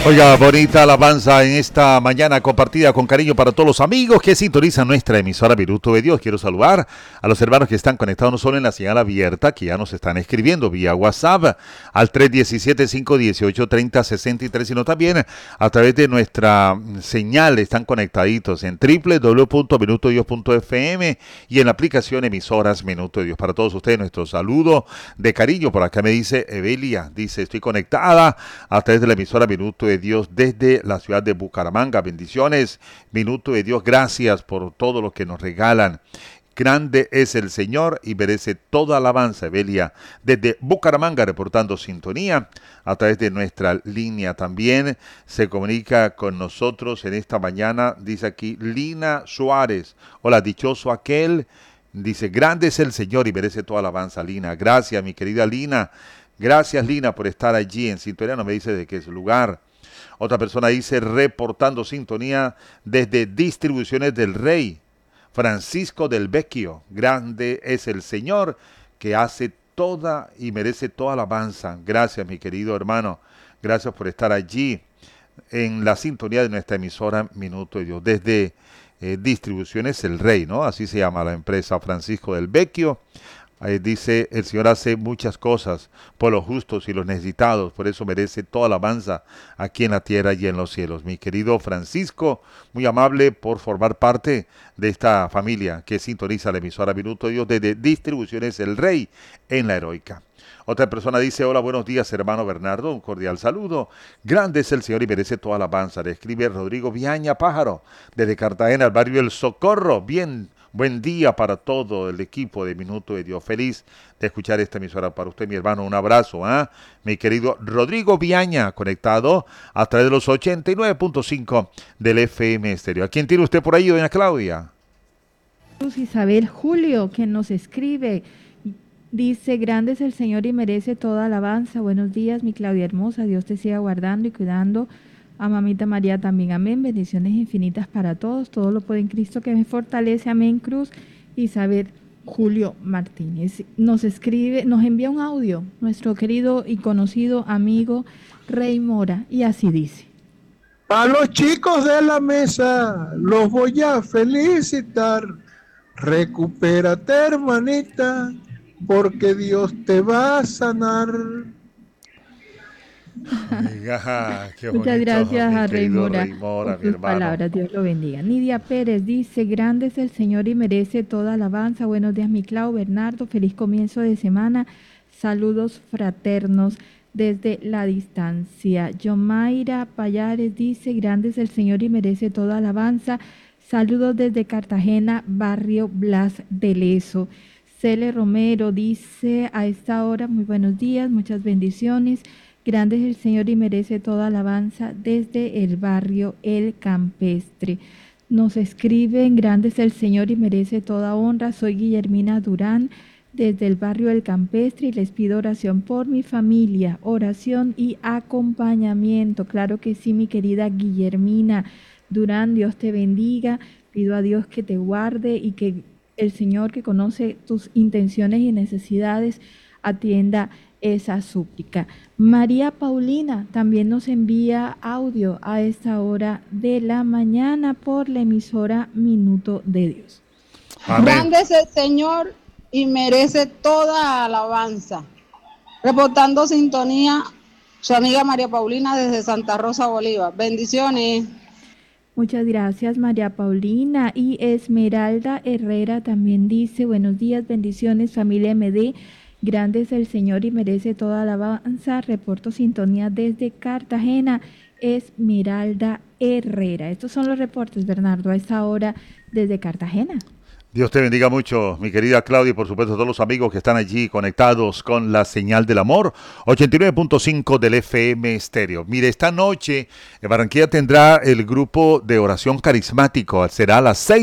Oiga, bonita alabanza en esta mañana compartida con cariño para todos los amigos que sintonizan nuestra emisora Minuto de Dios. Quiero saludar a los hermanos que están conectados no solo en la señal abierta, que ya nos están escribiendo vía WhatsApp al 317-518-3063, sino también a través de nuestra señal. Están conectaditos en www.minutodios.fm y en la aplicación emisoras Minuto de Dios. Para todos ustedes, nuestro saludo de cariño. Por acá me dice Evelia, dice, estoy conectada a través de la emisora Minuto de Dios desde la ciudad de Bucaramanga. Bendiciones, Minuto de Dios, gracias por todo lo que nos regalan. Grande es el Señor y merece toda alabanza. Evelia desde Bucaramanga reportando sintonía a través de nuestra línea. También se comunica con nosotros en esta mañana, dice aquí Lina Suárez. Hola, dichoso aquel. Dice, grande es el Señor y merece toda alabanza, Lina. Gracias, mi querida Lina. Gracias, Lina, por estar allí en sintonía. No me dice de qué es el lugar. Otra persona dice, reportando sintonía desde Distribuciones del Rey, Francisco del Vecchio. Grande es el Señor que hace toda y merece toda alabanza. Gracias, mi querido hermano. Gracias por estar allí en la sintonía de nuestra emisora Minuto de Dios. Desde Distribuciones El Rey, ¿no? Así se llama la empresa, Francisco del Vecchio. Dice, el Señor hace muchas cosas por los justos y los necesitados, por eso merece toda alabanza aquí en la tierra y en los cielos. Mi querido Francisco, muy amable por formar parte de esta familia que sintoniza la emisora Minuto de Dios desde Distribuciones El Rey en la Heroica. Otra persona dice, hola, buenos días, hermano Bernardo, un cordial saludo. Grande es el Señor y merece toda alabanza. Le escribe Rodrigo Viaña Pájaro, desde Cartagena, al barrio El Socorro. Buen día para todo el equipo de Minuto de Dios. Feliz de escuchar esta emisora para usted, mi hermano. Un abrazo, mi querido Rodrigo Viaña, conectado a través de los 89.5 del FM Estéreo. ¿A quién tiene usted por ahí, doña Claudia? Isabel Julio, que nos escribe, dice, grande es el Señor y merece toda alabanza. Buenos días, mi Claudia hermosa. Dios te siga guardando y cuidando. A mamita María también, amén. Bendiciones infinitas para todos. Todo lo puede en Cristo que me fortalece, amén. Cruz. Isabel Julio Martínez nos escribe, nos envía un audio, nuestro querido y conocido amigo Rey Mora, y así dice. A los chicos de la mesa los voy a felicitar. Recupérate, hermanita, porque Dios te va a sanar. Oiga, qué Muchas bonito, gracias a Rey Mora por sus palabras. Dios lo bendiga. Nidia Pérez dice, grande es el Señor y merece toda alabanza. Buenos días, mi Clau, Bernardo. Feliz comienzo de semana. Saludos fraternos desde la distancia. Yomaira Payares dice, grande es el Señor y merece toda alabanza. Saludos desde Cartagena, barrio Blas de Lezo. Cele Romero dice, a esta hora, muy buenos días, muchas bendiciones. Grande es el Señor y merece toda alabanza desde el barrio El Campestre. Nos escriben, grande es el Señor y merece toda honra. Soy Guillermina Durán desde el barrio El Campestre y les pido oración por mi familia, oración y acompañamiento. Claro que sí, mi querida Guillermina Durán, Dios te bendiga. Pido a Dios que te guarde y que el Señor, que conoce tus intenciones y necesidades, atienda esa súplica. María Paulina también nos envía audio a esta hora de la mañana por la emisora Minuto de Dios. Amén. Grande es el Señor y merece toda alabanza. Reportando sintonía, su amiga María Paulina desde Santa Rosa, Bolívar. Bendiciones. Muchas gracias, María Paulina. Y Esmeralda Herrera también dice, buenos días, bendiciones, familia MD. Grande es el Señor y merece toda alabanza. Reporto sintonía desde Cartagena. Esmeralda Herrera. Estos son los reportes, Bernardo, a esta hora desde Cartagena. Dios te bendiga mucho, mi querida Claudia, y por supuesto a todos los amigos que están allí conectados con la señal del amor, 89.5 del FM Estéreo. Mire, esta noche en Barranquilla tendrá el grupo de oración carismático, será a las 6